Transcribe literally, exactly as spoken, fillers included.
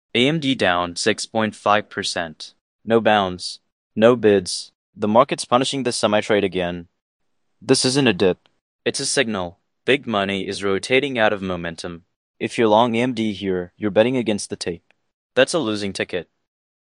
A M D down six point five percent. No bounds. No bids. The market's punishing the semi-trade again. This isn't a dip. It's a signal. Big money is rotating out of momentum. If you're long A M D here, you're betting against the tape. That's a losing ticket.